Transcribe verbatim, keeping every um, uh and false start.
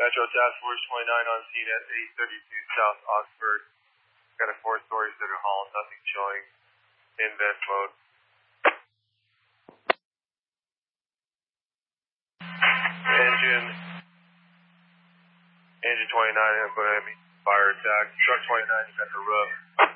Metro Task Force twenty-nine on scene at eight thirty-two South Oxford. Got a four-story center hall, nothing showing in vent mode. Engine, engine twenty-nine, I'm going to have fire attack. Truck twenty-nine is at the roof.